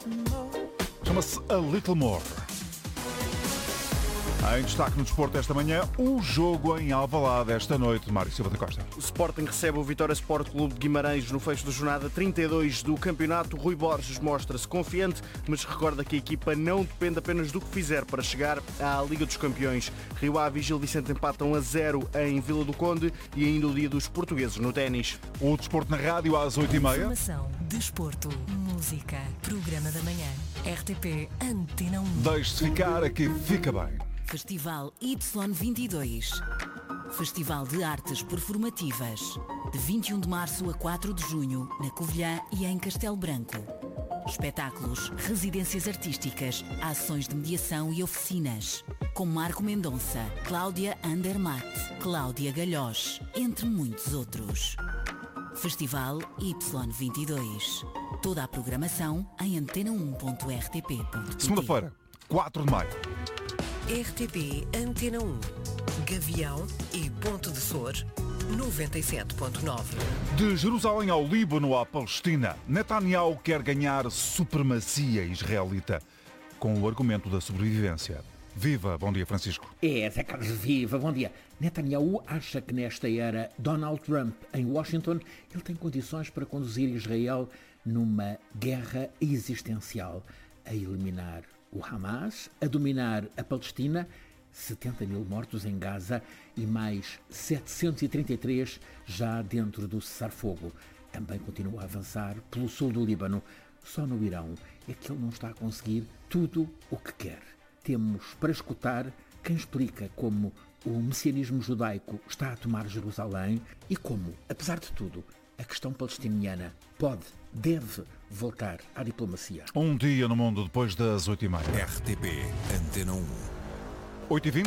Chama-se A Little More. Em destaque no desporto esta manhã, o jogo em Alvalade esta noite. Mário Silva da Costa. O Sporting recebe o Vitória Sport Clube de Guimarães no fecho da jornada 32 do campeonato. Rui Borges mostra-se confiante, mas recorda que a equipa não depende apenas do que fizer para chegar à Liga dos Campeões. Rio Ave e Gil Vicente empatam a 0 em Vila do Conde e ainda o dia dos portugueses no ténis. O desporto na rádio às 8h30. Informação, desporto, música, programa da manhã. RTP Antena 1. Deixe-se ficar, aqui fica bem. Festival Y22. Festival de Artes Performativas. De 21 de março a 4 de junho, na Covilhã e em Castelo Branco. Espetáculos, residências artísticas, ações de mediação e oficinas. Com Marco Mendonça, Cláudia Andermatt, Cláudia Galhós, entre muitos outros. Festival Y22. Toda a programação em antena1.rtp.pt. Segunda-feira, 4 de maio. RTP Antena 1, Gavião e Ponte de Sor, 97.9. De Jerusalém ao Líbano à Palestina, Netanyahu quer ganhar supremacia israelita com o argumento da sobrevivência. Viva, bom dia Francisco. Zé Carlos, viva, bom dia. Netanyahu acha que nesta era Donald Trump em Washington, ele tem condições para conduzir Israel numa guerra existencial, a eliminar o Hamas, a dominar a Palestina, 70 mil mortos em Gaza e mais 733 já dentro do cessar-fogo. Também continua a avançar pelo sul do Líbano. Só no Irão é que ele não está a conseguir tudo o que quer. Temos para escutar quem explica como o messianismo judaico está a tomar Jerusalém e como, apesar de tudo, a questão palestiniana deve voltar à diplomacia. Um dia no mundo depois das 8h30. RTP Antena 1. 8h20.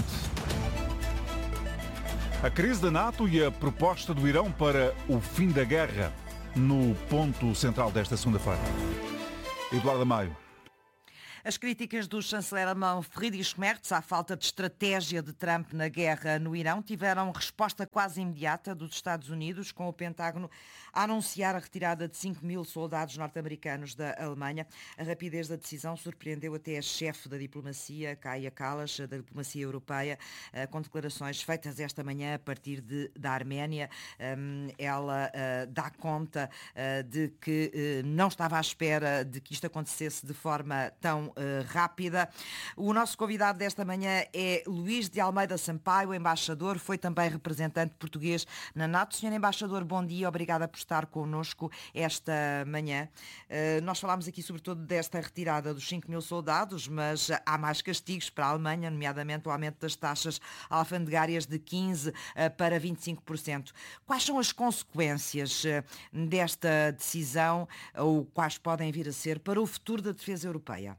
A crise da NATO e a proposta do Irão para o fim da guerra no ponto central desta segunda-feira. Eduardo Maio. As críticas do chanceler alemão Friedrich Merz à falta de estratégia de Trump na guerra no Irão tiveram resposta quase imediata dos Estados Unidos, com o Pentágono a anunciar a retirada de 5 mil soldados norte-americanos da Alemanha. A rapidez da decisão surpreendeu até a chefe da diplomacia, Kaja Kallas, da diplomacia europeia, com declarações feitas esta manhã a partir da Arménia. Ela dá conta de que não estava à espera de que isto acontecesse de forma tão rápida. O nosso convidado desta manhã é Luís de Almeida Sampaio, embaixador, foi também representante português na NATO. Senhor embaixador, bom dia, obrigada por estar connosco esta manhã. Nós falámos aqui sobretudo desta retirada dos 5 mil soldados, mas há mais castigos para a Alemanha, nomeadamente o aumento das taxas alfandegárias de 15% para 25%. Quais são as consequências desta decisão, ou quais podem vir a ser, para o futuro da defesa europeia?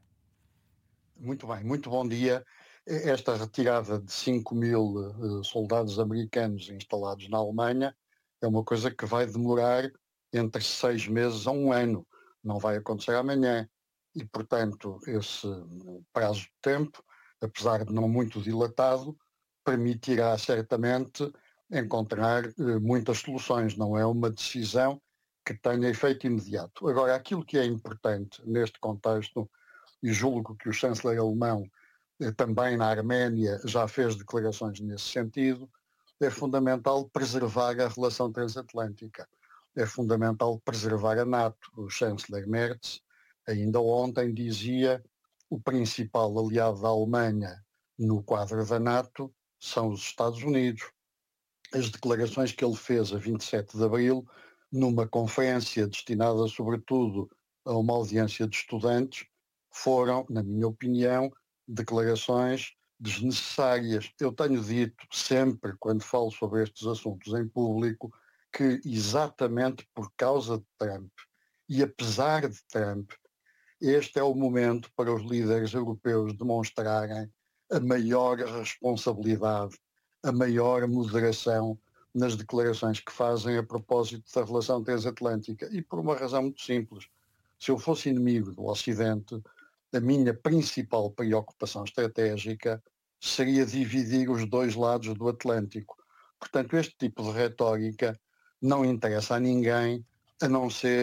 Muito bem, muito bom dia. Esta retirada de 5 mil soldados americanos instalados na Alemanha é uma coisa que vai demorar entre 6 meses a 1 ano. Não vai acontecer amanhã. E, portanto, esse prazo de tempo, apesar de não muito dilatado, permitirá certamente encontrar muitas soluções. Não é uma decisão que tenha efeito imediato. Agora, aquilo que é importante neste contexto, e julgo que o chanceler alemão também na Arménia já fez declarações nesse sentido, é fundamental preservar a relação transatlântica, é fundamental preservar a NATO. O chanceler Merz ainda ontem dizia o principal aliado da Alemanha no quadro da NATO são os Estados Unidos. As declarações que ele fez a 27 de abril, numa conferência destinada sobretudo a uma audiência de estudantes, foram, na minha opinião, declarações desnecessárias. Eu tenho dito sempre, quando falo sobre estes assuntos em público, que exatamente por causa de Trump e apesar de Trump, este é o momento para os líderes europeus demonstrarem a maior responsabilidade, a maior moderação nas declarações que fazem a propósito da relação transatlântica. E por uma razão muito simples. Se eu fosse inimigo do Ocidente, a minha principal preocupação estratégica seria dividir os dois lados do Atlântico. Portanto, este tipo de retórica não interessa a ninguém, a não ser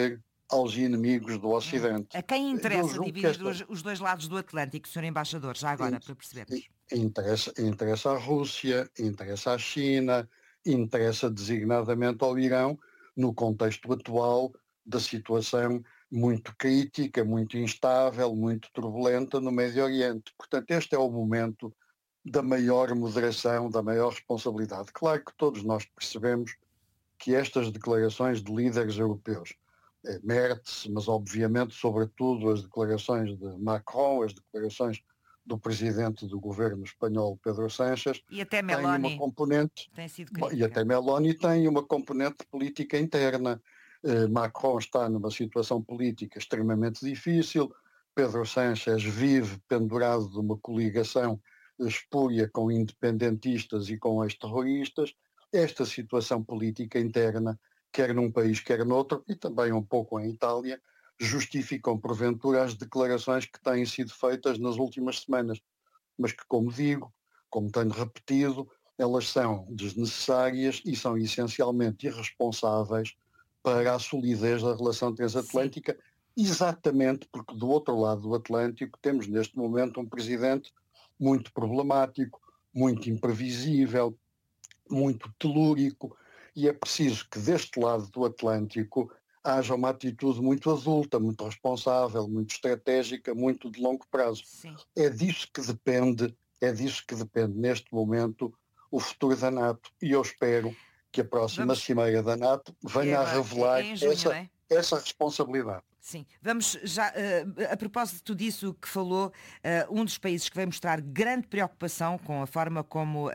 aos inimigos do Ocidente. A quem interessa dividir esta... os dois lados do Atlântico, Sr. Embaixador, já agora, para percebermos? Interessa à Rússia, interessa à China, interessa designadamente ao Irão, no contexto atual da situação muito crítica, muito instável, muito turbulenta no Médio Oriente. Portanto, este é o momento da maior moderação, da maior responsabilidade. Claro que todos nós percebemos que estas declarações de líderes europeus, Merz, mas obviamente, sobretudo, as declarações de Macron, as declarações do presidente do governo espanhol, Pedro Sánchez, e até Meloni, tem uma componente, tem sido crítica. E até Meloni tem uma componente política interna. Macron está numa situação política extremamente difícil, Pedro Sánchez vive pendurado de uma coligação espúria com independentistas e com ex-terroristas. Esta situação política interna, quer num país, quer noutro, e também um pouco em Itália, justificam porventura as declarações que têm sido feitas nas últimas semanas, mas que, como digo, como tenho repetido, elas são desnecessárias e são essencialmente irresponsáveis para a solidez da relação transatlântica. Sim. Exatamente porque do outro lado do Atlântico temos neste momento um presidente muito problemático, muito imprevisível, muito telúrico, e é preciso que deste lado do Atlântico haja uma atitude muito adulta, muito responsável, muito estratégica, muito de longo prazo. Sim. É disso que depende neste momento o futuro da NATO, e eu espero que a próxima cimeira da NATO venha a revelar essa responsabilidade. Sim, vamos já, a propósito disso que falou, um dos países que vai mostrar grande preocupação com a forma como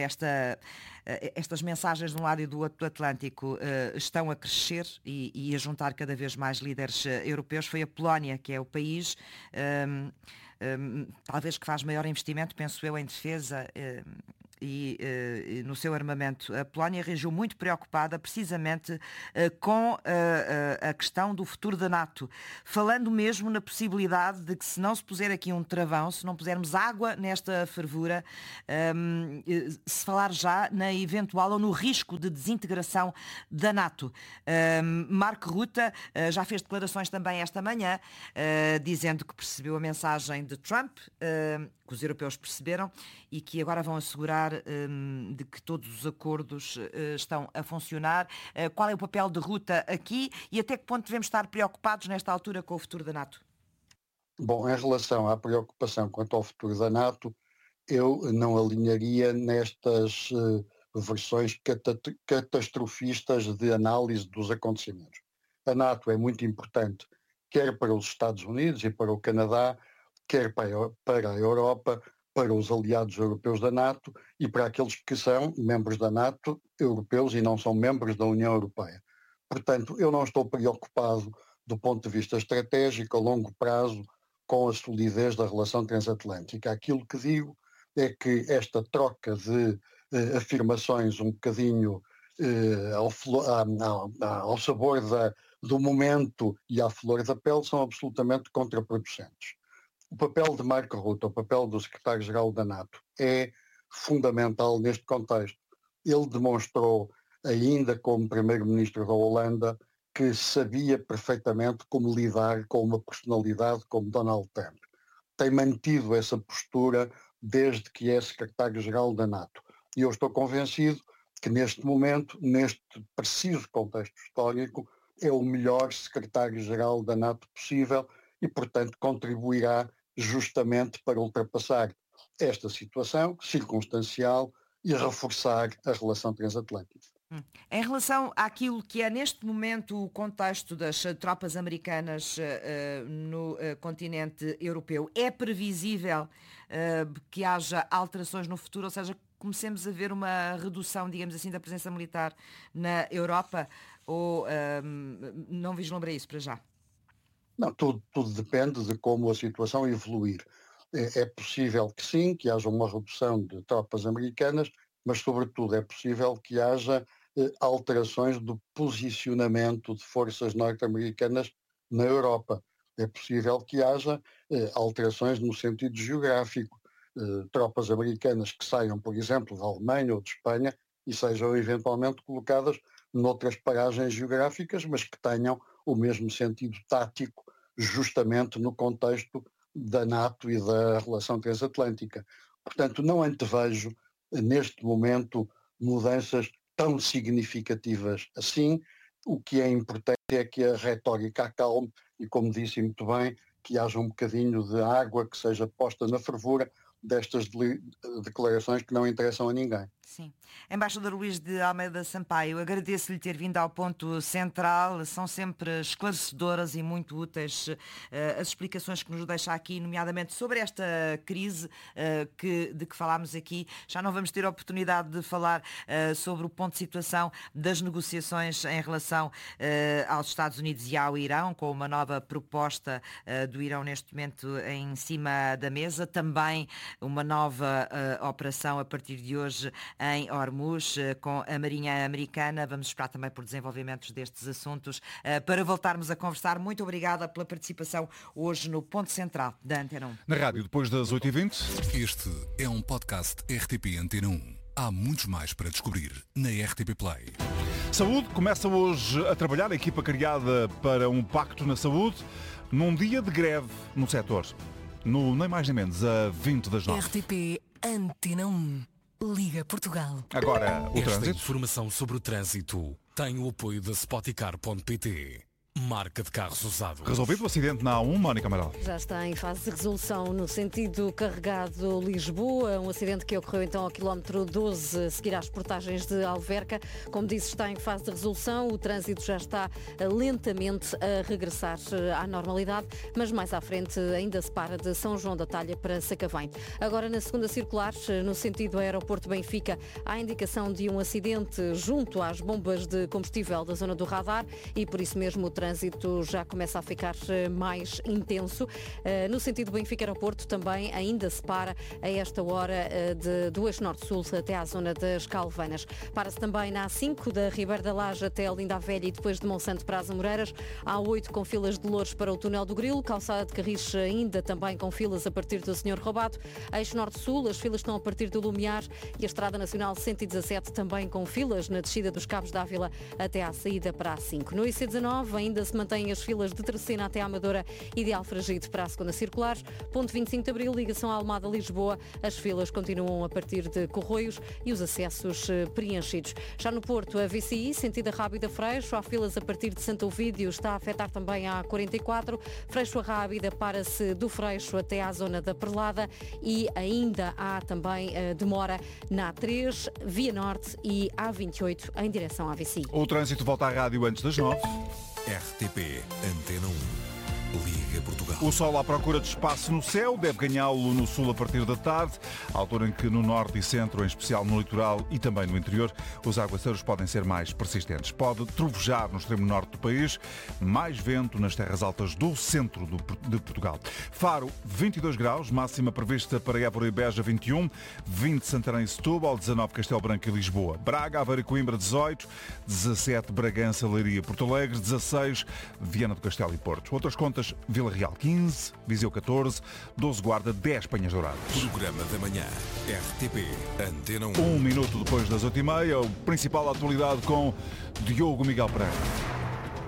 estas mensagens de um lado e do outro do Atlântico estão a crescer e a juntar cada vez mais líderes europeus foi a Polónia, que é o país talvez que faz maior investimento, penso eu, em defesa e no seu armamento. A Polónia reagiu muito preocupada precisamente com a questão do futuro da NATO, falando mesmo na possibilidade de que, se não se puser aqui um travão, se não pusermos água nesta fervura, se falar já na eventual ou no risco de desintegração da NATO. Mark Rutte já fez declarações também esta manhã, dizendo que percebeu a mensagem de Trump, que os europeus perceberam, e que agora vão assegurar de que todos os acordos estão a funcionar. Qual é o papel de Rutte aqui e até que ponto devemos estar preocupados nesta altura com o futuro da NATO? Bom, em relação à preocupação quanto ao futuro da NATO, eu não alinharia nestas versões catastrofistas de análise dos acontecimentos. A NATO é muito importante, quer para os Estados Unidos e para o Canadá, quer para a Europa, para os aliados europeus da NATO e para aqueles que são membros da NATO europeus e não são membros da União Europeia. Portanto, eu não estou preocupado do ponto de vista estratégico a longo prazo com a solidez da relação transatlântica. Aquilo que digo é que esta troca de afirmações um bocadinho ao sabor do momento e à flor da pele são absolutamente contraproducentes. O papel de Mark Rutte, o papel do secretário-geral da NATO, é fundamental neste contexto. Ele demonstrou, ainda como primeiro-ministro da Holanda, que sabia perfeitamente como lidar com uma personalidade como Donald Trump. Tem mantido essa postura desde que é secretário-geral da NATO. E eu estou convencido que neste momento, neste preciso contexto histórico, é o melhor secretário-geral da NATO possível e, portanto, contribuirá justamente para ultrapassar esta situação circunstancial e reforçar a relação transatlântica. Em relação àquilo que é neste momento o contexto das tropas americanas no continente europeu, é previsível que haja alterações no futuro, ou seja, comecemos a ver uma redução, digamos assim, da presença militar na Europa, ou não vislumbra isso para já? Não, tudo depende de como a situação evoluir. É possível que sim, que haja uma redução de tropas americanas, mas sobretudo é possível que haja alterações do posicionamento de forças norte-americanas na Europa. É possível que haja alterações no sentido geográfico. Tropas americanas que saiam, por exemplo, da Alemanha ou de Espanha e sejam eventualmente colocadas noutras paragens geográficas, mas que tenham o mesmo sentido tático, justamente no contexto da NATO e da relação transatlântica. Portanto, não antevejo neste momento mudanças tão significativas assim. O que é importante é que a retórica acalme e, como disse muito bem, que haja um bocadinho de água que seja posta na fervura destas declarações que não interessam a ninguém. Sim. Embaixador Luís de Almeida Sampaio, agradeço-lhe ter vindo ao ponto central. São sempre esclarecedoras e muito úteis as explicações que nos deixa aqui, nomeadamente sobre esta crise de que falámos aqui. Já não vamos ter a oportunidade de falar sobre o ponto de situação das negociações em relação aos Estados Unidos e ao Irão, com uma nova proposta do Irão neste momento em cima da mesa. Também uma nova operação a partir de hoje em Hormuz, com a Marinha Americana. Vamos esperar também por desenvolvimentos destes assuntos para voltarmos a conversar. Muito obrigada pela participação hoje no Ponto Central da Antena 1. Na rádio, depois das 8h20. Este é um podcast RTP Antena 1. Há muitos mais para descobrir na RTP Play. Saúde começa hoje a trabalhar, a equipa criada para um pacto na saúde, num dia de greve no setor. Nem mais nem menos, a 20 das 9. RTP Antena 1. Liga Portugal. Agora, o Esta trânsito. informação sobre o trânsito tem o apoio da Spoticar.pt. Marca de carros usados. Resolvido o acidente na A1, Mónica Amaral. Já está em fase de resolução no sentido carregado Lisboa, um acidente que ocorreu então ao quilómetro 12, a seguir às portagens de Alverca. Como disse, está em fase de resolução, o trânsito já está lentamente a regressar à normalidade, mas mais à frente ainda se para de São João da Talha para Sacavém. Agora na segunda circular, no sentido aeroporto Benfica, há indicação de um acidente junto às bombas de combustível da zona do radar e por isso mesmo o trânsito já começa a ficar mais intenso. No sentido Benfica-Aeroporto também ainda se para a esta hora do eixo norte-sul até à zona das Calvanas. Para-se também na A5 da Ribeira da Laje até a Linda a Velha e depois de Monsanto para as Amoreiras. Há 8 com filas de Louros para o túnel do Grilo. Calçada de Carris ainda também com filas a partir do Senhor Robato. Eixo norte-sul, as filas estão a partir do Lumiar e a Estrada Nacional 117 também com filas na descida dos Cabos d'Ávila até à saída para a A5. No IC19 ainda se mantêm as filas de Terceira até à Amadora e de Alfragide para a segunda circular. Ponto 25 de Abril, ligação à Almada-Lisboa. As filas continuam a partir de Corroios e os acessos preenchidos. Já no Porto, a VCI, sentido Rábida Freixo, há filas a partir de Santo Ovídio, está a afetar também a A44. Freixo a Rábida para-se do Freixo até à zona da Perlada e ainda há também demora na A3, Via Norte e A28 em direção à VCI. O trânsito volta à rádio antes das 9. RTP Antena 1. Liga Portugal. O sol à procura de espaço no céu, deve ganhá-lo no sul a partir da tarde, à altura em que no norte e centro, em especial no litoral e também no interior, os aguaceiros podem ser mais persistentes. Pode trovejar no extremo norte do país, mais vento nas terras altas do centro de Portugal. Faro, 22 graus, máxima prevista para Évora e Beja, 21, 20 Santarém e Setúbal, 19 Castelo Branco e Lisboa. Braga, Aveiro e Coimbra, 18, 17 Bragança, Leiria e Porto Alegre, 16 Viana do Castelo e Porto. Outras contas, Vila Real 15, Viseu 14, 12 Guarda, 10 Penhas Douradas. Programa da manhã. RTP Antena 1. Um minuto depois das 8h30, o principal atualidade com Diogo Miguel Pereira.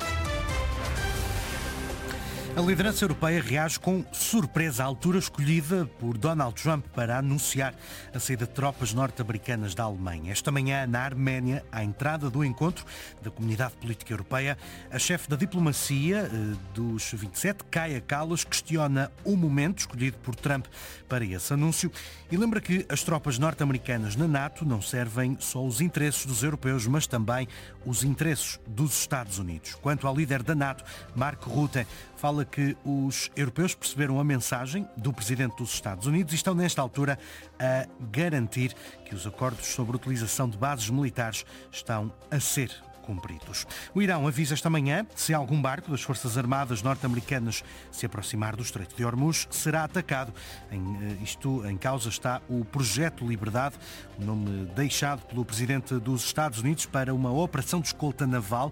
A liderança europeia reage com surpresa à altura escolhida por Donald Trump para anunciar a saída de tropas norte-americanas da Alemanha. Esta manhã, na Arménia, à entrada do encontro da Comunidade Política Europeia, a chefe da diplomacia dos 27, Kaja Kallas, questiona o momento escolhido por Trump para esse anúncio e lembra que as tropas norte-americanas na NATO não servem só os interesses dos europeus, mas também os interesses dos Estados Unidos. Quanto ao líder da NATO, Mark Rutte, fala que os europeus perceberam a mensagem do presidente dos Estados Unidos e estão nesta altura a garantir que os acordos sobre a utilização de bases militares estão a ser cumpridos. O Irão avisa esta manhã que se algum barco das Forças Armadas norte-americanas se aproximar do Estreito de Hormuz, será atacado. Em causa está o Projeto Liberdade, o nome deixado pelo presidente dos Estados Unidos para uma operação de escolta naval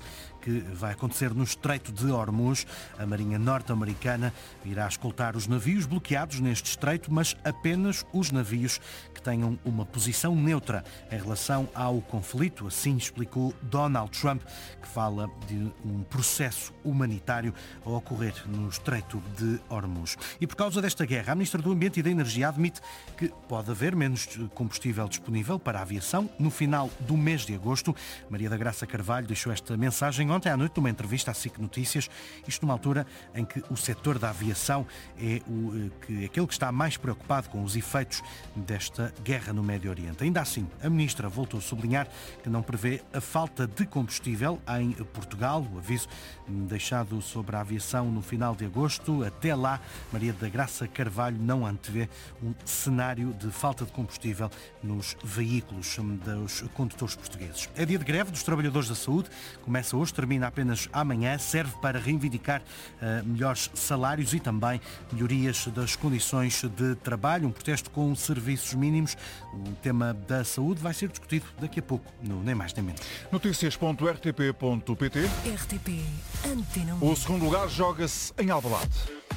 que vai acontecer no Estreito de Hormuz. A Marinha norte-americana irá escoltar os navios bloqueados neste estreito, mas apenas os navios que tenham uma posição neutra em relação ao conflito. Assim explicou Donald Trump, que fala de um processo humanitário a ocorrer no Estreito de Hormuz. E por causa desta guerra, a Ministra do Ambiente e da Energia admite que pode haver menos combustível disponível para a aviação no final do mês de agosto. Maria da Graça Carvalho deixou esta mensagem ontem à noite numa entrevista à SIC Notícias, isto numa altura em que o setor da aviação é aquele que está mais preocupado com os efeitos desta guerra no Médio Oriente. Ainda assim, a Ministra voltou a sublinhar que não prevê a falta de combustível em Portugal. O aviso deixado sobre a aviação no final de agosto. Até lá, Maria da Graça Carvalho não antevê um cenário de falta de combustível nos veículos dos condutores portugueses. É dia de greve dos trabalhadores da saúde. Começa hoje, termina apenas amanhã. Serve para reivindicar melhores salários e também melhorias das condições de trabalho. Um protesto com serviços mínimos. O tema da saúde vai ser discutido daqui a pouco, nem mais nem menos. Notícias.rtp.pt. RTP Antena 1. O segundo lugar joga-se em Alvalade.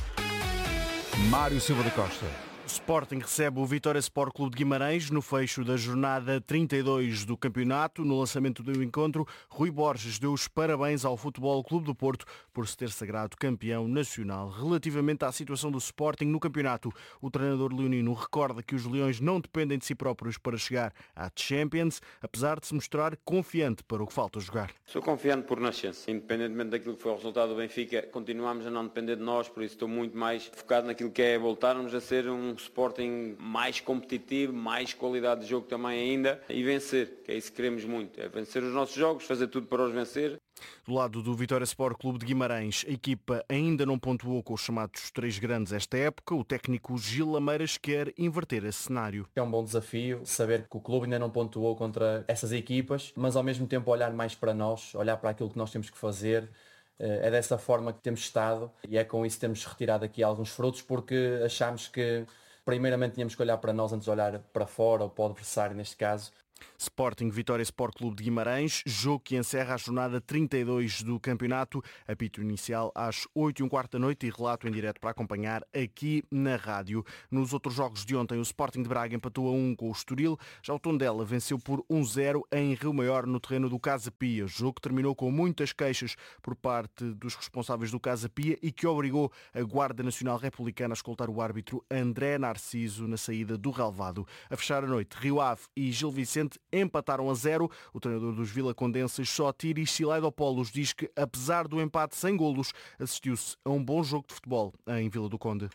Mário Silva da Costa. O Sporting recebe o Vitória Sport Clube de Guimarães no fecho da jornada 32 do campeonato. No lançamento do encontro, Rui Borges deu os parabéns ao Futebol Clube do Porto por se ter sagrado campeão nacional. Relativamente à situação do Sporting no campeonato, o treinador leonino recorda que os leões não dependem de si próprios para chegar à Champions, apesar de se mostrar confiante para o que falta jogar. Sou confiante por nascença. Independentemente daquilo que foi o resultado do Benfica, continuamos a não depender de nós, por isso estou muito mais focado naquilo que é voltarmos a ser um Sporting mais competitivo, mais qualidade de jogo também ainda e vencer, que é isso que queremos muito, é vencer os nossos jogos, fazer tudo para os vencer. Do lado do Vitória Sport Clube de Guimarães, a equipa ainda não pontuou com os chamados três grandes esta época. O técnico Gil Lameiras quer inverter esse cenário. É um bom desafio saber que o clube ainda não pontuou contra essas equipas, mas ao mesmo tempo olhar mais para nós, olhar para aquilo que nós temos que fazer. É dessa forma que temos estado e é com isso que temos retirado aqui alguns frutos, porque achamos que primeiramente tínhamos que olhar para nós antes de olhar para fora ou para o adversário neste caso. Sporting Vitória Sport Clube de Guimarães, jogo que encerra a jornada 32 do campeonato. Apito inicial às 8h15 da noite e relato em direto para acompanhar aqui na rádio. Nos outros jogos de ontem, o Sporting de Braga empatou a 1 com o Estoril. Já o Tondela venceu por 1-0 em Rio Maior no terreno do Casa Pia. O jogo terminou com muitas queixas por parte dos responsáveis do Casa Pia e que obrigou a Guarda Nacional Republicana a escoltar o árbitro André Narciso na saída do relvado. A fechar a noite, Rio Ave e Gil Vicente empataram a 0. O treinador dos Vilacondenses, Sotiris Silaidopoulos, diz que, apesar do empate sem golos, assistiu-se a um bom jogo de futebol em Vila do Conde.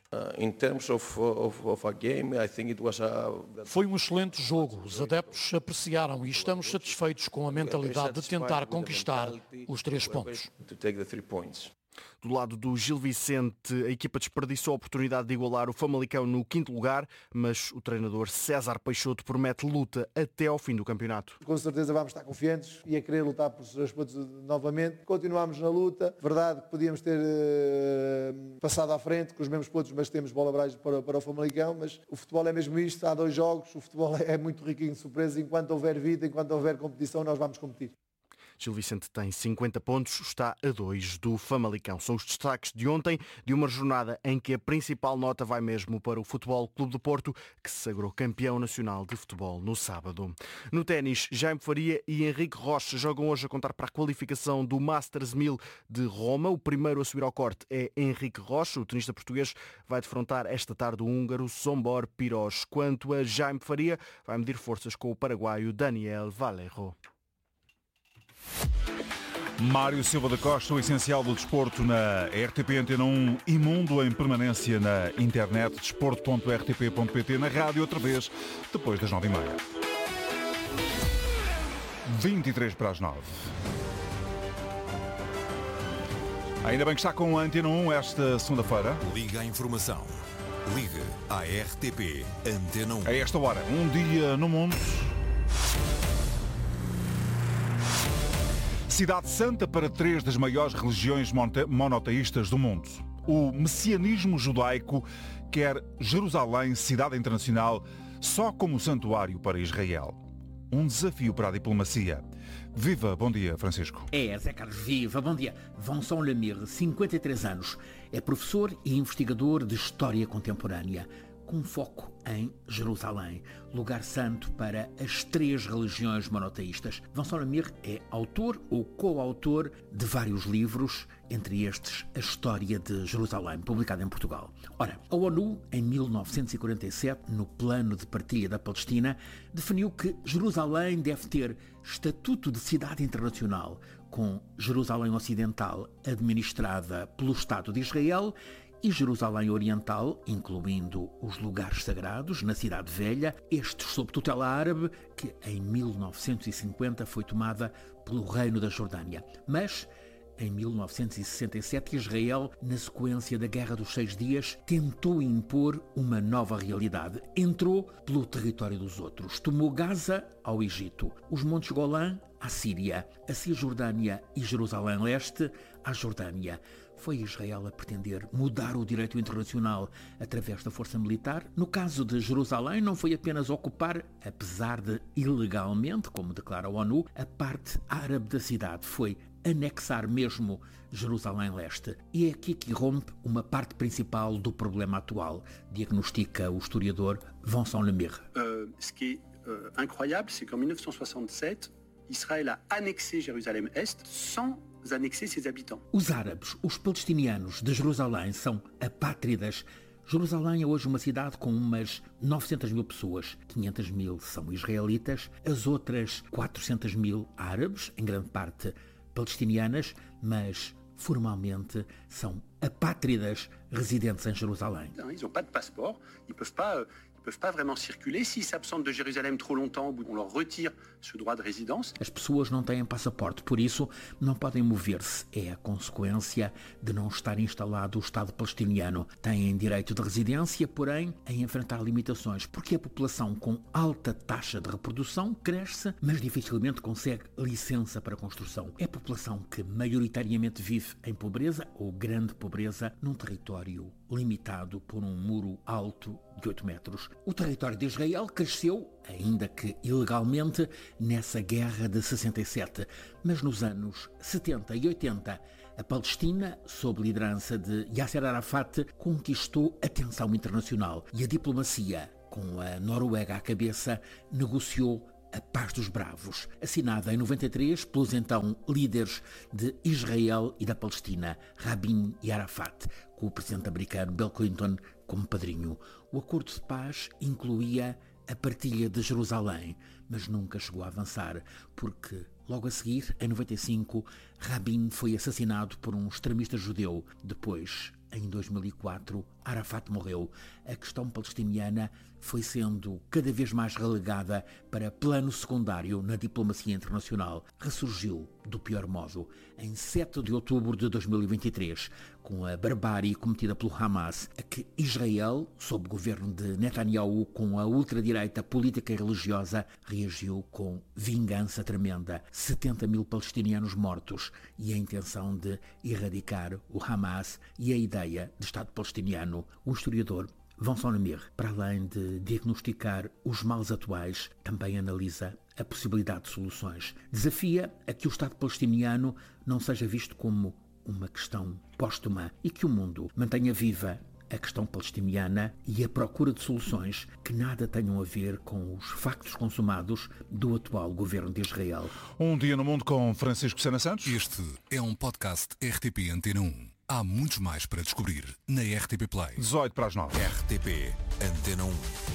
Foi um excelente jogo. Os adeptos apreciaram e estamos satisfeitos com a mentalidade de tentar conquistar os 3 pontos. Do lado do Gil Vicente, a equipa desperdiçou a oportunidade de igualar o Famalicão no 5º lugar, mas o treinador César Peixoto promete luta até ao fim do campeonato. Com certeza vamos estar confiantes e a querer lutar por os 3 pontos novamente. Continuamos na luta. Verdade que podíamos ter passado à frente com os mesmos pontos, mas temos bola abaixo para o Famalicão. Mas o futebol é mesmo isto, há 2 jogos, o futebol é muito riquinho de surpresas. Enquanto houver vida, enquanto houver competição, nós vamos competir. Gil Vicente tem 50 pontos, está a 2 do Famalicão. São os destaques de ontem, de uma jornada em que a principal nota vai mesmo para o Futebol Clube do Porto, que se sagrou campeão nacional de futebol no sábado. No ténis, Jaime Faria e Henrique Rocha jogam hoje a contar para a qualificação do Masters 1000 de Roma. O primeiro a subir ao corte é Henrique Rocha. O tenista português vai defrontar esta tarde o húngaro Sombor Piros. Quanto a Jaime Faria, vai medir forças com o paraguaio Daniel Valero. Mário Silva da Costa, o essencial do desporto na RTP Antena 1 e Mundo em permanência na internet, desporto.rtp.pt, na rádio outra vez, depois das 9h30. 23 para as 9. Ainda bem que está com a Antena 1 esta segunda-feira. Liga a informação. Liga à RTP Antena 1. A esta hora, um dia no mundo. Cidade santa para 3 das maiores religiões monoteístas do mundo. O messianismo judaico quer Jerusalém, cidade internacional, só como santuário para Israel. um desafio para a diplomacia. Viva, bom dia, Francisco. Zé Carlos, viva, bom dia. Vincent Lemire, 53 anos, é professor e investigador de História Contemporânea, com foco em Jerusalém, lugar santo para as 3 religiões monoteístas. Vincent Lemire é autor ou coautor de vários livros, entre estes A História de Jerusalém, publicado em Portugal. Ora, a ONU, em 1947, no Plano de Partilha da Palestina, definiu que Jerusalém deve ter estatuto de cidade internacional, com Jerusalém Ocidental administrada pelo Estado de Israel e Jerusalém Oriental, incluindo os lugares sagrados na Cidade Velha, estes sob tutela árabe, que em 1950 foi tomada pelo Reino da Jordânia. Mas, em 1967, Israel, na sequência da Guerra dos 6 Dias, tentou impor uma nova realidade. Entrou pelo território dos outros. Tomou Gaza ao Egito, os Montes Golã à Síria, a Cisjordânia e Jerusalém Leste à Jordânia. Foi Israel a pretender mudar o direito internacional através da força militar. No caso de Jerusalém, não foi apenas ocupar, apesar de ilegalmente, como declara a ONU, a parte árabe da cidade. Foi anexar mesmo Jerusalém Leste. E é aqui que rompe uma parte principal do problema atual, diagnostica o historiador Vincent Lemire. Ce qui est incroyable, c'est qu'en 1967, Israël a annexé Jérusalem-Est sans annexer ses habitants. Os árabes, os palestinianos de Jerusalém são apátridas. Jerusalém é hoje uma cidade com umas 900 mil pessoas. 500 mil são israelitas, as outras 400 mil árabes, em grande parte palestinianas, mas formalmente são apátridas residentes em Jerusalém. Ils n'ont pas de passeport, ils peuvent pas vraiment circuler. S'ils s'absentent de Jérusalem trop longtemps, on leur retire ce droit de résidence. As pessoas não têm passaporte, por isso não podem mover-se. É a consequência de não estar instalado o Estado palestiniano. Têm direito de residência, porém, a enfrentar limitações, porque a população com alta taxa de reprodução cresce, mas dificilmente consegue licença para construção. É a população que maioritariamente vive em pobreza ou grande pobreza num território limitado por um muro alto de 8 metros. O território de Israel cresceu, ainda que ilegalmente, nessa guerra de 67. Mas nos anos 70 e 80, a Palestina, sob liderança de Yasser Arafat, conquistou a atenção internacional e a diplomacia, com a Noruega à cabeça, negociou a Paz dos Bravos, assinada em 93 pelos então líderes de Israel e da Palestina, Rabin e Arafat, com o presidente americano Bill Clinton como padrinho. O acordo de paz incluía a partilha de Jerusalém, mas nunca chegou a avançar, porque logo a seguir, em 95, Rabin foi assassinado por um extremista judeu. Depois, em 2004, Arafat morreu. A questão palestiniana foi sendo cada vez mais relegada para plano secundário na diplomacia internacional. Ressurgiu do pior modo em 7 de outubro de 2023, com a barbárie cometida pelo Hamas, a que Israel, sob o governo de Netanyahu, com a ultradireita política e religiosa, reagiu com vingança tremenda. 70 mil palestinianos mortos e a intenção de erradicar o Hamas e a ideia de Estado palestiniano. O historiador Vincent Lemire, para além de diagnosticar os males atuais, também analisa a possibilidade de soluções. Desafia a que o Estado palestiniano não seja visto como uma questão póstuma e que o mundo mantenha viva a questão palestiniana e a procura de soluções que nada tenham a ver com os factos consumados do atual governo de Israel. Um dia no mundo com Francisco Sena Santos. Este é um podcast RTP Antena 1. Há muitos mais para descobrir na RTP Play. 18 para as 9. RTP Antena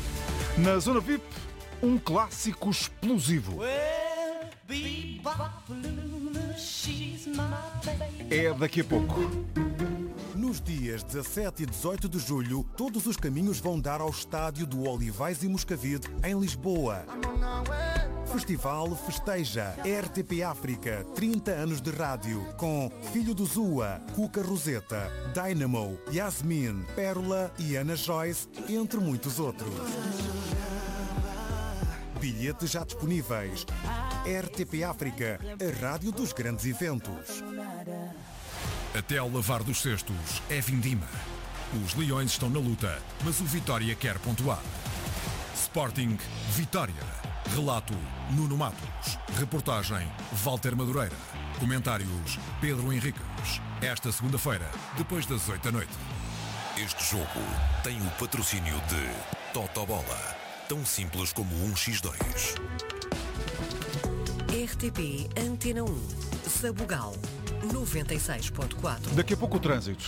1. Na Zona VIP, um clássico explosivo. É daqui a pouco. Nos dias 17 e 18 de julho, todos os caminhos vão dar ao estádio do Olivais e Moscavide, em Lisboa. Festival festeja RTP África, 30 anos de rádio, com Filho do Zua, Cuca Roseta, Dynamo, Yasmin, Pérola e Ana Joyce, entre muitos outros. Bilhetes já disponíveis. RTP África, a rádio dos grandes eventos. Até ao lavar dos cestos é vindima. Os Leões estão na luta, mas o Vitória quer pontuar. Sporting Vitória. Relato Nuno Matos. Reportagem Walter Madureira. Comentários Pedro Henriques. Esta segunda-feira, depois das 8 da noite. Este jogo tem o patrocínio de Totobola. Tão simples como 1x2. RTP Antena 1. Sabugal. 96.4. Daqui a pouco o trânsito.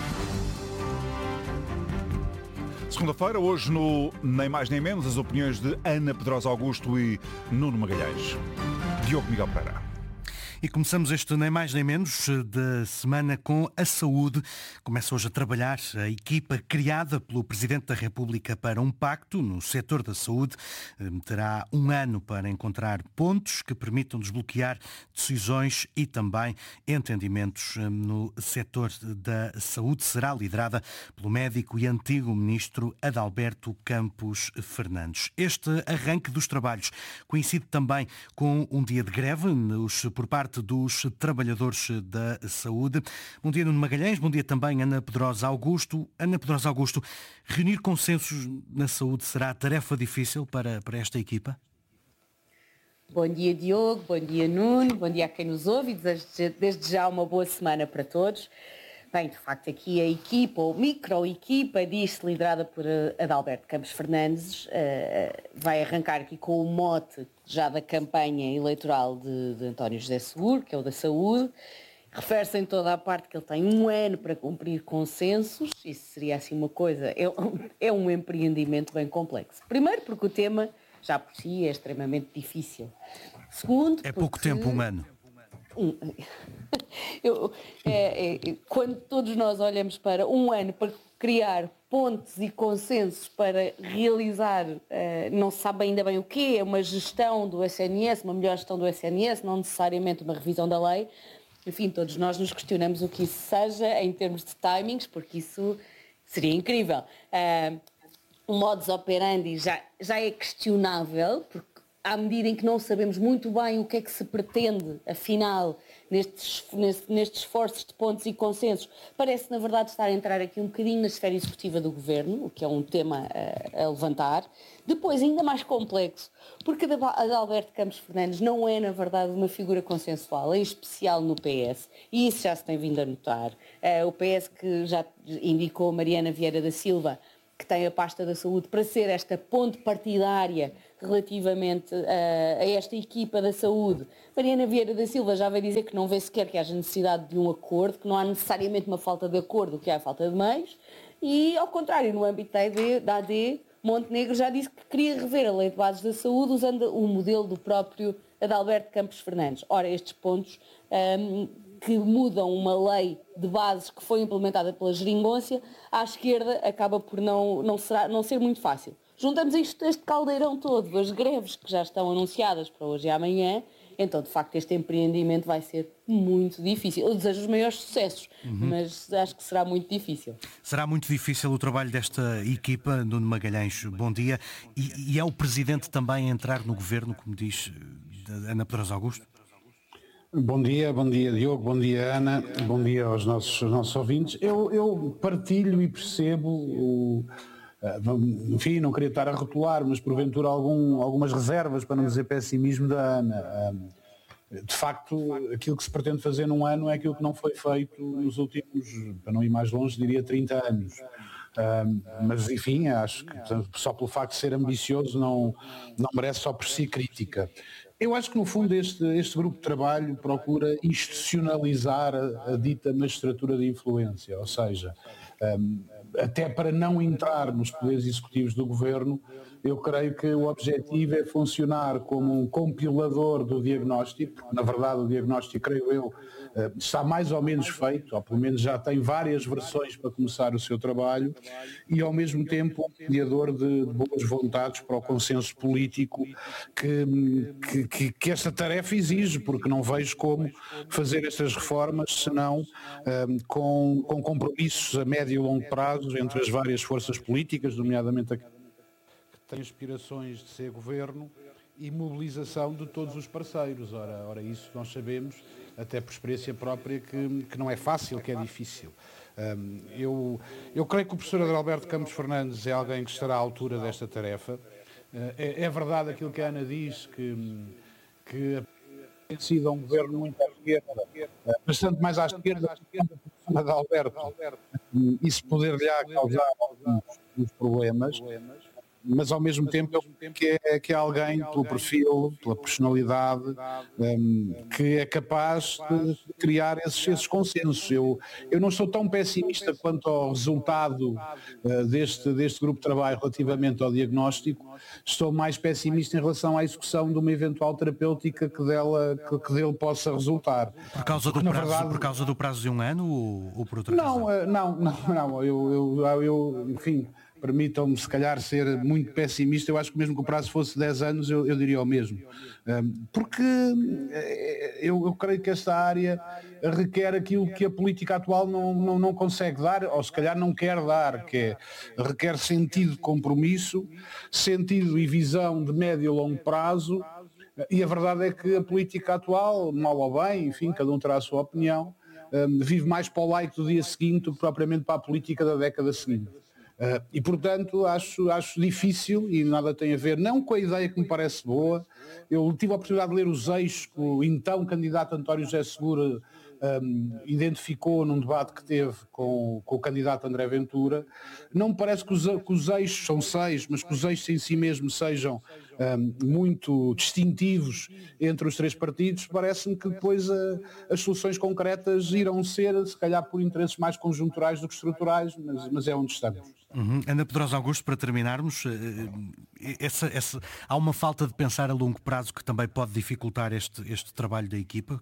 Segunda-feira, hoje no Nem Mais Nem Menos, as opiniões de Ana Pedrosa Augusto e Nuno Magalhães. Diogo Miguel Pereira. E começamos este Nem Mais Nem Menos da semana com a saúde. Começa hoje a trabalhar a equipa criada pelo Presidente da República para um pacto no setor da saúde. Terá um ano para encontrar pontos que permitam desbloquear decisões e também entendimentos no setor da saúde. Será liderada pelo médico e antigo ministro Adalberto Campos Fernandes. Este arranque dos trabalhos coincide também com um dia de greve por parte dos trabalhadores da saúde. Bom dia, Nuno Magalhães. Bom dia também, Ana Pedrosa Augusto. Ana Pedrosa Augusto, reunir consensos na saúde será tarefa difícil para esta equipa? Bom dia, Diogo. Bom dia, Nuno. Bom dia a quem nos ouve e desde já uma boa semana para todos. Bem, de facto, aqui a equipa, ou micro-equipa, diz-se liderada por Adalberto Campos Fernandes, vai arrancar aqui com o mote já da campanha eleitoral de António José Seguro, que é o da saúde. Refere-se em toda a parte que ele tem um ano para cumprir consensos. Isso seria assim uma coisa, é um empreendimento bem complexo. Primeiro porque o tema, já por si, é extremamente difícil. Segundo, é pouco tempo, um ano. Quando todos nós olhamos para um ano para criar pontes e consensos para realizar, não se sabe ainda bem o quê, é uma gestão do SNS, uma melhor gestão do SNS, não necessariamente uma revisão da lei. Enfim, todos nós nos questionamos o que isso seja em termos de timings, porque isso seria incrível. O modus operandi já é questionável, porque à medida em que não sabemos muito bem o que é que se pretende, afinal, nestes esforços de pontos e consensos, parece, na verdade, estar a entrar aqui um bocadinho na esfera executiva do Governo, o que é um tema a levantar. Depois, ainda mais complexo, porque Adalberto Campos Fernandes não é, na verdade, uma figura consensual, em especial no PS, e isso já se tem vindo a notar. O PS que já indicou Mariana Vieira da Silva, que tem a pasta da saúde, para ser esta ponte partidária relativamente a esta equipa da saúde. Mariana Vieira da Silva já veio dizer que não vê sequer que haja necessidade de um acordo, que não há necessariamente uma falta de acordo, que há falta de meios, e ao contrário, no âmbito da AD, Montenegro já disse que queria rever a lei de bases da saúde usando o modelo do próprio Adalberto Campos Fernandes. Ora, estes pontos que mudam uma lei de bases que foi implementada pela Geringonça, à esquerda acaba por não ser muito fácil. Juntamos este caldeirão todo, as greves que já estão anunciadas para hoje e amanhã, então, de facto, este empreendimento vai ser muito difícil. Eu desejo os maiores sucessos, mas acho que será muito difícil. Será muito difícil o trabalho desta equipa. Nuno Magalhães, bom dia. E é o Presidente também a entrar no Governo, como diz Ana Pedrosa Augusto? Bom dia Diogo, bom dia Ana, bom dia aos nossos ouvintes. Eu partilho e percebo enfim, não queria estar a rotular, mas porventura algumas reservas, para não dizer pessimismo, da Ana. De facto, aquilo que se pretende fazer num ano é aquilo que não foi feito nos últimos, para não ir mais longe, diria 30 anos. Mas enfim, acho que só pelo facto de ser ambicioso não merece só por si crítica. Eu acho que no fundo este grupo de trabalho procura institucionalizar a dita magistratura de influência, ou seja, até para não entrar nos poderes executivos do Governo, eu creio que o objetivo é funcionar como um compilador do diagnóstico, porque na verdade o diagnóstico, creio eu, está mais ou menos feito, ou pelo menos já tem várias versões para começar o seu trabalho, e ao mesmo tempo um mediador de boas vontades para o consenso político que esta tarefa exige, porque não vejo como fazer estas reformas senão com compromissos a médio e longo prazo entre as várias forças políticas, nomeadamente a que tem aspirações de ser governo, e mobilização de todos os parceiros. Ora isso nós sabemos, até por experiência própria, que não é fácil, que é difícil. Eu creio que o professor Adalberto Campos Fernandes é alguém que estará à altura desta tarefa. É verdade aquilo que a Ana diz, que tem sido um governo muito à esquerda, bastante mais à esquerda da de Alberto. Isso poder-lhe causar alguns problemas, mas ao mesmo tempo que é alguém pelo perfil, pela personalidade, que é capaz de criar esses consensos. Eu não sou tão pessimista quanto ao resultado deste grupo de trabalho relativamente ao diagnóstico, estou mais pessimista em relação à execução de uma eventual terapêutica que dele possa resultar. Por causa do prazo de um ano ou por outra razão? Não, eu enfim, permitam-me se calhar ser muito pessimista, eu acho que mesmo que o prazo fosse 10 anos eu diria o mesmo, porque eu creio que esta área requer aquilo que a política atual não consegue dar, ou se calhar não quer dar, que requer sentido de compromisso, sentido e visão de médio e longo prazo, e a verdade é que a política atual, mal ou bem, enfim, cada um terá a sua opinião, vive mais para o like do dia seguinte do que propriamente para a política da década seguinte. E portanto acho difícil, e nada tem a ver não com a ideia que me parece boa. Eu tive a oportunidade de ler os eixos que o então candidato António José Segura identificou num debate que teve com o candidato André Ventura. Não me parece que os eixos, são 6, mas que os eixos em si mesmos sejam muito distintivos entre os 3 partidos. Parece-me que depois as soluções concretas irão ser, se calhar, por interesses mais conjunturais do que estruturais, mas é onde estamos. Ana Pedrosa Augusto, para terminarmos, há uma falta de pensar a longo prazo que também pode dificultar este trabalho da equipa?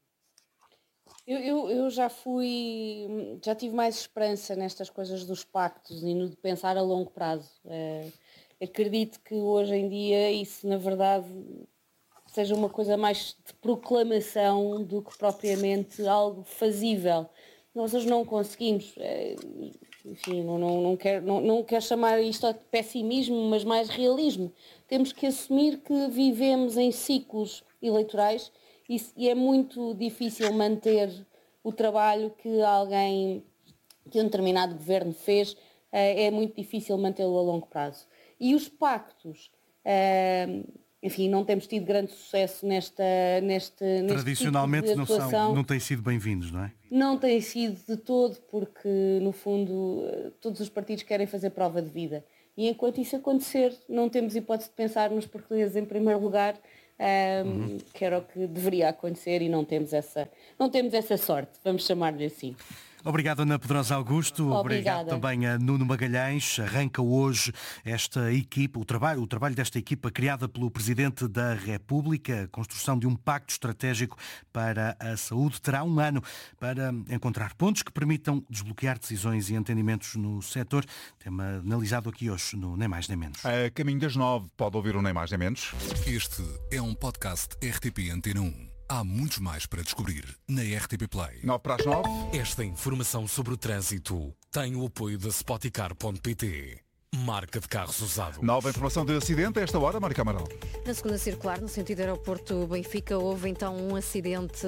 Eu já tive mais esperança nestas coisas dos pactos e no de pensar a longo prazo. Acredito que hoje em dia isso, na verdade, seja uma coisa mais de proclamação do que propriamente algo fazível. Nós hoje não conseguimos, enfim, não quero chamar isto de pessimismo, mas mais realismo. Temos que assumir que vivemos em ciclos eleitorais e é muito difícil manter o trabalho que um determinado governo fez, é muito difícil mantê-lo a longo prazo. E os pactos, enfim, não temos tido grande sucesso neste tradicionalmente tipo de atuação. Não têm sido bem-vindos, não é? Não tem sido de todo, porque no fundo todos os partidos querem fazer prova de vida. E enquanto isso acontecer, não temos hipótese de pensar nos portugueses em primeiro lugar, que era o que deveria acontecer, e não temos essa sorte, vamos chamar-lhe assim. Obrigado, Ana Pedrosa Augusto. Obrigado também a Nuno Magalhães. Arranca hoje esta equipa, o trabalho desta equipa criada pelo Presidente da República, a construção de um pacto estratégico para a saúde. Terá um ano para encontrar pontos que permitam desbloquear decisões e entendimentos no setor. Tema analisado aqui hoje no Nem Mais Nem Menos. A caminho das 9 pode ouvir o Nem Mais Nem Menos. Este é um podcast RTP Antena 1. Há muitos mais para descobrir na RTP Play. 9 para as 9. Esta informação sobre o trânsito tem o apoio da Spoticar.pt. Marca de carros usado. Nova informação de acidente a esta hora, Marica Amaral. Na segunda circular, no sentido aeroporto Benfica, houve então um acidente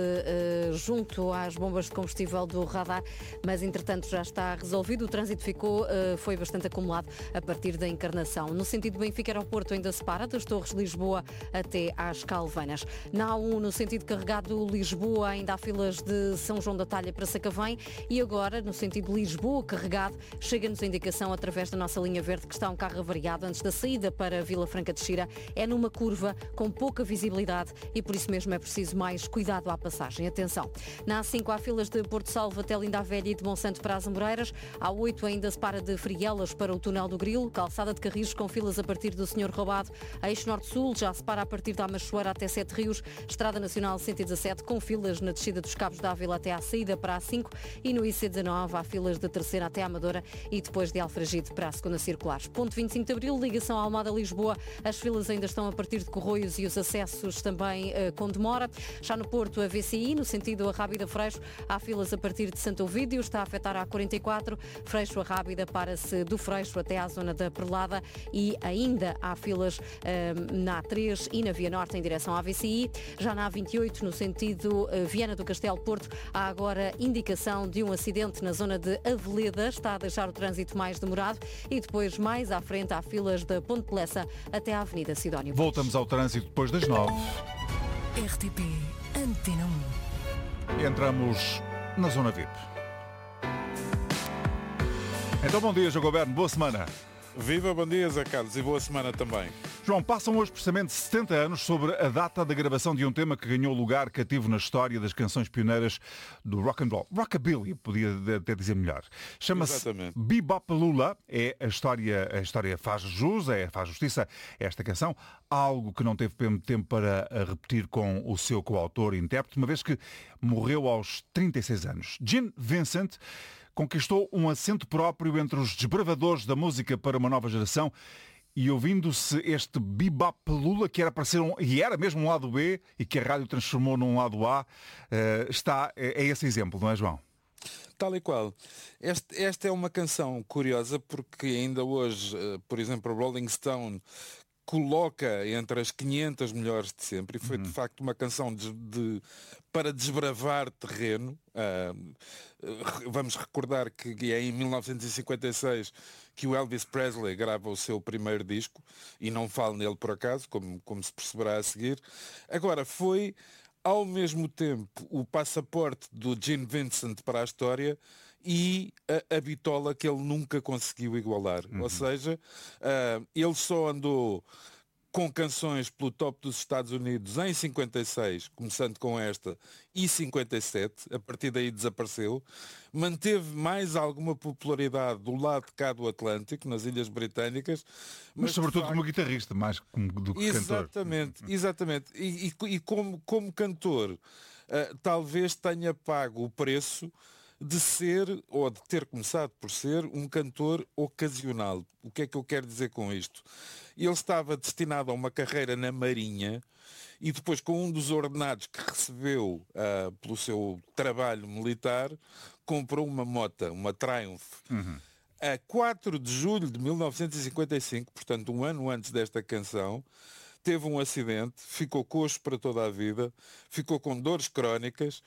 junto às bombas de combustível do radar, mas entretanto já está resolvido. O trânsito foi bastante acumulado a partir da Encarnação. No sentido Benfica aeroporto ainda se para, das Torres de Lisboa até às Calvanas. Na A1, no sentido carregado Lisboa, ainda há filas de São João da Talha para Sacavém, e agora, no sentido Lisboa carregado, chega-nos a indicação através da nossa linha verde que está um carro avariado antes da saída para Vila Franca de Xira. É numa curva com pouca visibilidade e por isso mesmo é preciso mais cuidado à passagem. Atenção. Na A5 há filas de Porto Salvo até Linda a Velha e de Monsanto para as Amoreiras. A A8 ainda se para de Frielas para o Túnel do Grilo. Calçada de Carris com filas a partir do Senhor Roubado. A Eixo Norte-Sul já se para a partir da Amachoeira até Sete Rios. Estrada Nacional 117 com filas na descida dos Cabos da Ávila até à saída para a A5. E no IC19 há filas de Terceira até à Amadora e depois de Alfragide para a segunda circular. Ponto 25 de Abril, ligação à Almada-Lisboa. As filas ainda estão a partir de Corroios e os acessos também com demora. Já no Porto, a VCI, no sentido a Rábida-Freixo, há filas a partir de Santo Ovídio. Está a afetar a A44. Freixo a Rábida para-se do Freixo até à zona da Perlada. E ainda há filas na A3 e na Via Norte em direção à VCI. Já na A28, no sentido Viana do Castelo-Porto, há agora indicação de um acidente na zona de Aveleda. Está a deixar o trânsito mais demorado. E depois vez mais à frente há filas da Ponte de Lessa até à Avenida Sidónio. Voltamos ao trânsito depois das 9. RTP Antena 1. Entramos na Zona VIP. Então, bom dia, João Goberno. Boa semana. Viva, bom dia, Zé Carlos, e boa semana também. João, passam hoje precisamente 70 anos sobre a data da gravação de um tema que ganhou lugar cativo na história das canções pioneiras do rock and roll. Rockabilly, podia até dizer melhor. Chama-se Bebopalula. A história faz jus, faz justiça a esta canção. Algo que não teve tempo para repetir com o seu coautor e intérprete, uma vez que morreu aos 36 anos. Gene Vincent conquistou um assento próprio entre os desbravadores da música para uma nova geração e ouvindo-se este Bebopalula, que era para ser e era mesmo um lado B e que a rádio transformou num lado A, é esse exemplo, não é, João? Tal e qual. Esta é uma canção curiosa porque ainda hoje, por exemplo, a Rolling Stone coloca entre as 500 melhores de sempre e foi de facto uma canção para desbravar terreno. Vamos recordar que é em 1956 que o Elvis Presley grava o seu primeiro disco e não falo nele por acaso, como se perceberá a seguir. Agora, foi ao mesmo tempo o passaporte do Gene Vincent para a história e a bitola que ele nunca conseguiu igualar. Ou seja, ele só andou com canções pelo top dos Estados Unidos em 56, começando com esta, e 57, a partir daí desapareceu. Manteve mais alguma popularidade do lado de cá do Atlântico, nas Ilhas Britânicas. Mas sobretudo como guitarrista, mais do que cantor. Exatamente. E como cantor, talvez tenha pago o preço de ser, ou de ter começado por ser, um cantor ocasional. O que é que eu quero dizer com isto? Ele estava destinado a uma carreira na Marinha e depois, com um dos ordenados que recebeu pelo seu trabalho militar, comprou uma moto, uma Triumph. A 4 de julho de 1955, portanto um ano antes desta canção, teve um acidente, ficou coxo para toda a vida, ficou com dores crónicas.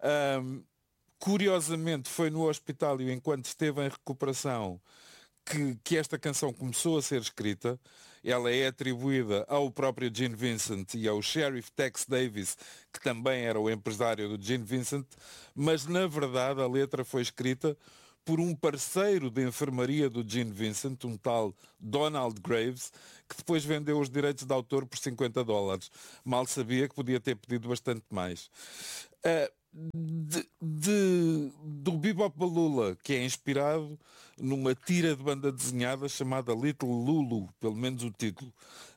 Curiosamente, foi no hospital e enquanto esteve em recuperação que esta canção começou a ser escrita. Ela é atribuída ao próprio Gene Vincent e ao Sheriff Tex Davis, que também era o empresário do Gene Vincent, mas na verdade a letra foi escrita por um parceiro de enfermaria do Gene Vincent, um tal Donald Graves, que depois vendeu os direitos de autor por $50. Mal sabia que podia ter pedido bastante mais. Do Bebopalula, que é inspirado numa tira de banda desenhada chamada Little Lulu, pelo menos o título.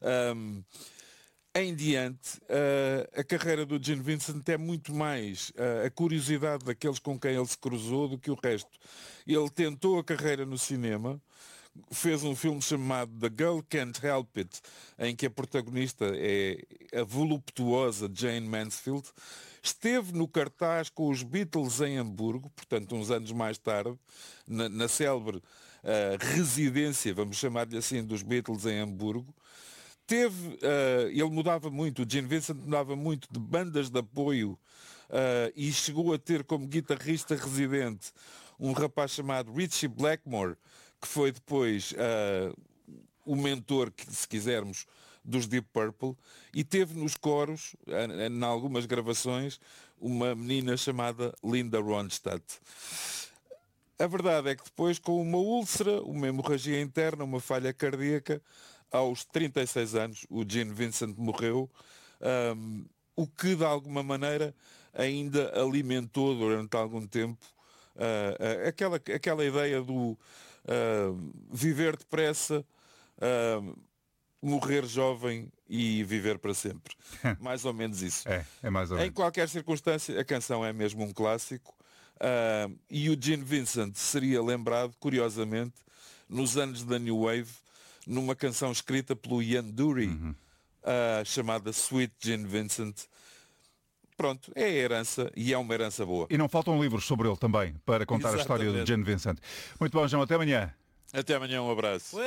Em diante, a carreira do Gene Vincent é muito mais a curiosidade daqueles com quem ele se cruzou do que o resto. Ele tentou a carreira no cinema, fez um filme chamado The Girl Can't Help It, em que a protagonista é a voluptuosa Jane Mansfield. Esteve no cartaz com os Beatles em Hamburgo, portanto uns anos mais tarde, na célebre residência, vamos chamar-lhe assim, dos Beatles em Hamburgo. Ele mudava muito, o Gene Vincent mudava muito de bandas de apoio e chegou a ter como guitarrista residente um rapaz chamado Ritchie Blackmore, que foi depois o mentor, se quisermos, dos Deep Purple, e teve nos coros, em algumas gravações, uma menina chamada Linda Ronstadt. A verdade é que depois, com uma úlcera, uma hemorragia interna, uma falha cardíaca, aos 36 anos, o Gene Vincent morreu, o que de alguma maneira ainda alimentou durante algum tempo aquela ideia do viver depressa, morrer jovem e viver para sempre. Mais ou menos isso. É mais ou menos. Em qualquer circunstância, a canção é mesmo um clássico. E o Gene Vincent seria lembrado, curiosamente, nos anos da New Wave, numa canção escrita pelo Ian Dury, chamada Sweet Gene Vincent. Pronto, é a herança e é uma herança boa. E não faltam livros sobre ele também, para contar a história do Gene Vincent. Muito bom, João, até amanhã. Até amanhã, um abraço.